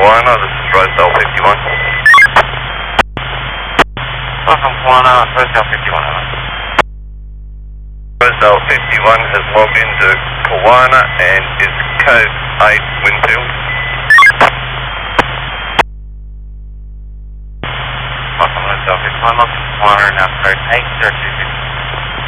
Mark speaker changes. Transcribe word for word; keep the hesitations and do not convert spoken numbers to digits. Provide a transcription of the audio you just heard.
Speaker 1: Kawana, this is Rosedale fifty-one.
Speaker 2: Welcome, Kawana, Rosedale fifty-one.
Speaker 1: Rosedale fifty-one has logged into Kawana and is code eight Winfield.
Speaker 2: Welcome, Rosedale fifty-one, welcome, Kawana, now code eight zero two six.